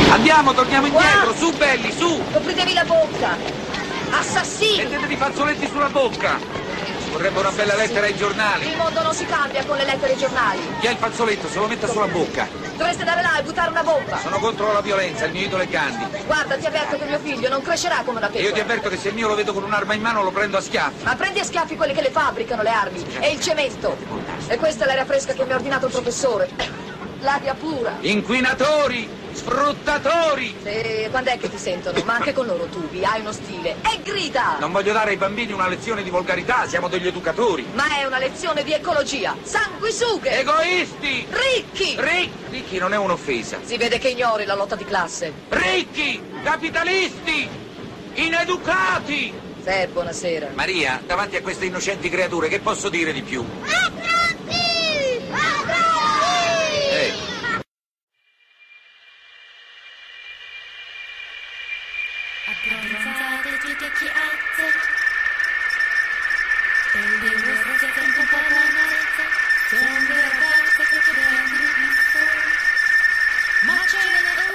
Andiamo, torniamo indietro, su belli, su! Copritevi la bocca! Assassini! Mettetevi i fazzoletti sulla bocca! Ci vorrebbe una bella lettera ai giornali. Il mondo non si cambia con le lettere ai giornali. Chi ha il fazzoletto se lo metta sulla bocca. Dovreste andare là e buttare una bomba. Sono contro la violenza, il mio idolo è Gandhi. Guarda, ti avverto che mio figlio non crescerà come una E pecora. io ti avverto che se il mio lo vedo con un'arma in mano lo prendo a schiaffi. Ma prendi a schiaffi quelli che le fabbricano, le armi, e il cemento. E questa è l'aria fresca che mi ha ordinato il professore. L'aria pura. Inquinatori! Sfruttatori! Sì, quando è che ti sentono? Ma anche con loro tubi, hai uno stile. E grida! Non voglio dare ai bambini una lezione di volgarità, siamo degli educatori. Ma è una lezione di ecologia. Sanguisughe! Egoisti! Ricchi! Ricchi non è un'offesa. Si vede che ignori la lotta di classe. Ricchi! Capitalisti! Ineducati! Buonasera. Maria, davanti a queste innocenti creature, che posso dire di più? Abbronzate tutte chiatte